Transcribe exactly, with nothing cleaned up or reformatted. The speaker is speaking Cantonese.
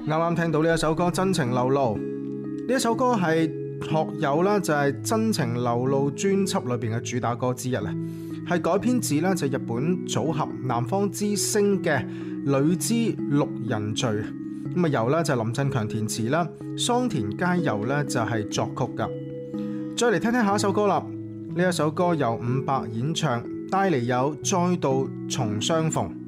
啱啱聽到呢一首歌《真情流露》，呢一首歌係學友啦，就係《真情流露》專輯裏邊嘅主打歌之一啊，係改編自呢就日本組合南方之星嘅《女之六人序》，咁啊由呢就林振強填詞啦，桑田佳祐呢就係作曲噶。再嚟聽聽下一首歌啦，呢一首歌由伍佰演唱，帶嚟有再度重相逢。